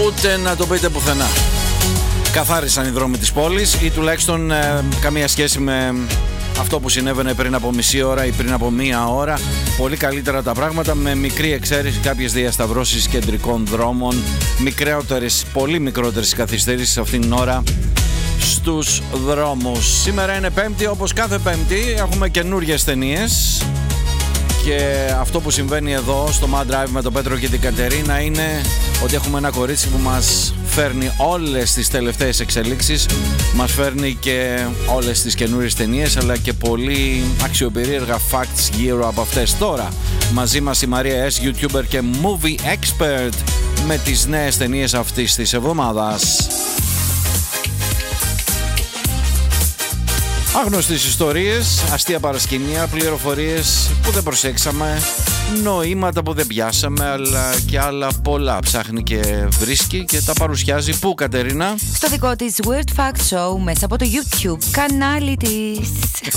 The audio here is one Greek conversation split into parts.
ούτε να το πείτε πουθενά. Καθάρισαν οι δρόμοι της πόλης ή τουλάχιστον καμία σχέση με αυτό που συνέβαινε πριν από μισή ώρα ή πριν από μία ώρα. Πολύ καλύτερα τα πράγματα, με μικρή εξαίρεση κάποιες διασταυρώσεις κεντρικών δρόμων, μικρότερες, πολύ μικρότερες καθυστερήσεις αυτήν την ώρα στους δρόμους. Σήμερα είναι Πέμπτη, όπως κάθε Πέμπτη έχουμε καινούριες ταινίες. Και αυτό που συμβαίνει εδώ στο Mad Drive με τον Πέτρο και την Κατερίνα είναι ότι έχουμε ένα κορίτσι που μας φέρνει όλες τις τελευταίες εξελίξεις, μας φέρνει και όλες τις καινούριες ταινίες, αλλά και πολύ αξιοπερίεργα facts γύρω από αυτές. Τώρα μαζί μας η Μαρία S, YouTuber και Movie Expert, με τις νέες ταινίες αυτής της εβδομάδας. Άγνωστες ιστορίες, αστεία παρασκηνία, πληροφορίες που δεν προσέξαμε, νοήματα που δεν πιάσαμε, αλλά και άλλα πολλά ψάχνει και βρίσκει και τα παρουσιάζει. Πού, Κατερίνα? Στο δικό της Weird Fact Show μέσα από το YouTube κανάλι της.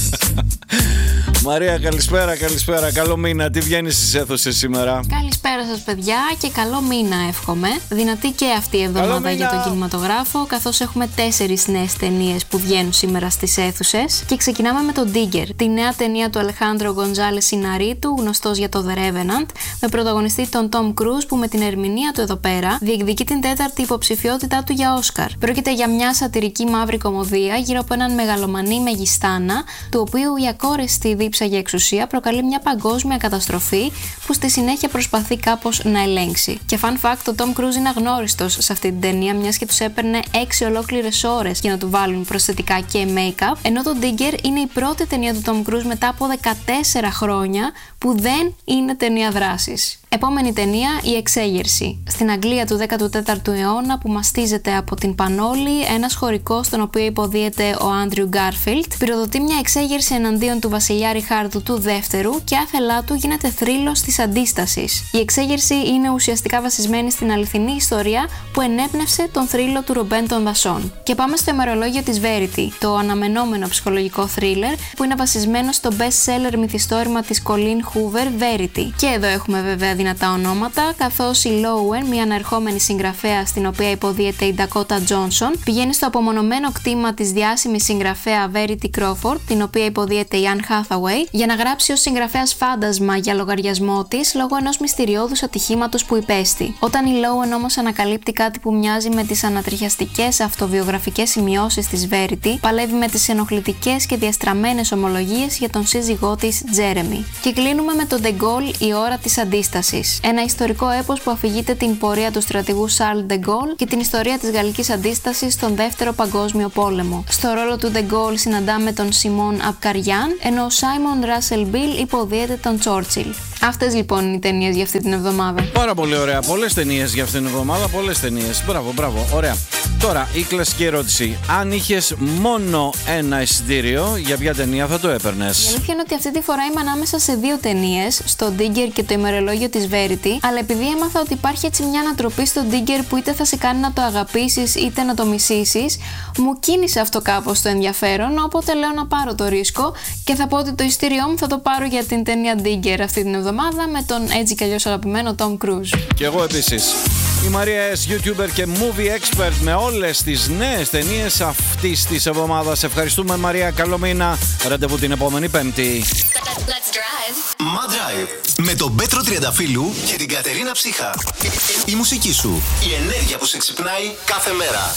Μαρία, καλησπέρα, καλησπέρα. Καλό μήνα. Τι βγαίνει στις αίθουσες σήμερα? Καλησπέρα σας, παιδιά, και καλό μήνα εύχομαι. Δυνατή και αυτή η εβδομάδα για τον κινηματογράφο, καθώς έχουμε 4 νέες ταινίες που βγαίνουν σήμερα στις αίθουσες. Και ξεκινάμε με τον Digger, τη νέα ταινία του Αλεχάνδρο Γκοντζάλες Ιναρίτου, γνωστός για το The Revenant, με πρωταγωνιστή τον Tom Cruise, που με την ερμηνεία του εδώ πέρα διεκδικεί την 4η υποψηφιότητά του για Όσκαρ. Πρόκειται για μια σατιρική μαύρη κωμωδία γύρω από έναν μεγαλομανή μεγιστάνα, του οποίου η ακόρεστη δίψα για εξουσία προκαλεί μια παγκόσμια καταστροφή που στη συνέχεια προσπαθεί κάπως να ελέγξει. Και fun fact, ο Tom Cruise είναι αγνώριστος σε αυτή την ταινία, μιας και τους έπαιρνε 6 ολόκληρες ώρες για να του βάλουν προσθετικά και make-up, ενώ το Digger είναι η πρώτη ταινία του Tom Cruise μετά από 14 χρόνια που δεν είναι ταινία δράσης. Επόμενη ταινία, η Εξέγερση. Στην Αγγλία του 14ου αιώνα, που μαστίζεται από την Πανόλη, ένας χωρικός, στον οποίο υποδίεται ο Άντριου Γκάρφιλντ, πυροδοτεί μια εξέγερση εναντίον του βασιλιά Ριχάρδου του Δεύτερου και άθελά του γίνεται θρύλος της αντίστασης. Η Εξέγερση είναι ουσιαστικά βασισμένη στην αληθινή ιστορία που ενέπνευσε τον θρύλο του Ρομπέν των Δασών. Και πάμε στο ημερολόγιο της Verity, το αναμενόμενο ψυχολογικό θρίλερ που είναι βασισμένο στο best-seller μυθιστόρημα της Colleen Hoover, Verity. Και εδώ έχουμε βέβαια δυνατά ονόματα, καθώς η Lowen, μια ανερχόμενη συγγραφέα στην οποία υποδίεται η Dakota Johnson, πηγαίνει στο απομονωμένο κτήμα της διάσημης συγγραφέα Verity Crawford, την οποία υποδίεται η Anne Hathaway, για να γράψει ως συγγραφέας φάντασμα για λογαριασμό της λόγω ενός μυστηριώδους ατυχήματος που υπέστη. Όταν η Lowen όμως ανακαλύπτει κάτι που μοιάζει με τις ανατριχιαστικές αυτοβιογραφικές σημειώσεις της Verity, παλεύει με τις ενοχλητικές και διαστραμμένες ομολογίες για τον σύζυγό της Jeremy. Και κλείνουμε με τον De Gaulle, η ώρα της αντίστασης. Ένα ιστορικό έπος που αφηγείται την πορεία του στρατηγού Charles De Gaulle και την ιστορία της γαλλικής αντίστασης στον Δεύτερο Παγκόσμιο Πόλεμο. Στο ρόλο του De Gaulle συναντάμε τον Σιμών Απκαριάν, ενώ ο Simon Russell Bill υποδίεται τον Churchill. Αυτές λοιπόν είναι οι ταινίες για αυτή την εβδομάδα. Πάρα πολύ ωραία. Πολλές ταινίες για αυτήν την εβδομάδα, πολλές ταινίες. Μπράβο, μπράβο. Ωραία. Τώρα, η κλασική ερώτηση. Αν είχες μόνο ένα εισιτήριο, για ποια ταινία θα το έπαιρνες? Η αλήθεια είναι ότι αυτή τη φορά είμαι ανάμεσα σε 2 ταινίες, στο Digger και το ημερολόγιο της Verity, αλλά επειδή έμαθα ότι υπάρχει έτσι μια ανατροπή στο Digger που είτε θα σε κάνει να το αγαπήσεις είτε να το μισήσεις, μου κίνησε αυτό κάπως το ενδιαφέρον, οπότε λέω να πάρω το ρίσκο και θα πω ότι το εισιτήριό μου θα το πάρω για την ταινία Digger αυτή την εβδομάδα με τον έτσι κι αλλιώς αγαπημένο Tom Cruise. Και εγώ επίσης. Η Μαρία S, YouTuber και Movie Expert, με όλες τις νέες ταινίες αυτής της εβδομάδας. Ευχαριστούμε, Μαρία. Καλό μήνα. Ραντεβού την επόμενη Πέμπτη. Let's drive. Mad Drive. Με τον Πέτρο Τριανταφύλου και την Κατερίνα Ψύχα. Η μουσική σου. Η ενέργεια που σε ξυπνάει κάθε μέρα.